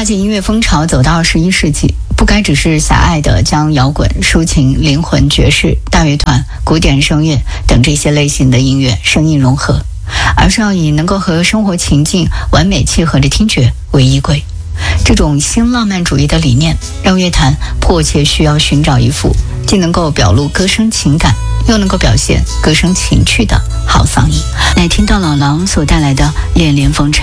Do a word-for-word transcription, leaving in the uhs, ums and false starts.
跨界音乐风潮走到二十一世纪，不该只是狭隘的将摇滚、抒情、灵魂、爵士、大乐团、古典声乐等这些类型的音乐声音融合，而是要以能够和生活情境完美契合的听觉为依归。这种新浪漫主义的理念，让乐坛迫切需要寻找一副既能够表露歌声情感，又能够表现歌声情趣的好嗓音。来听到老狼所带来的《恋恋风尘》。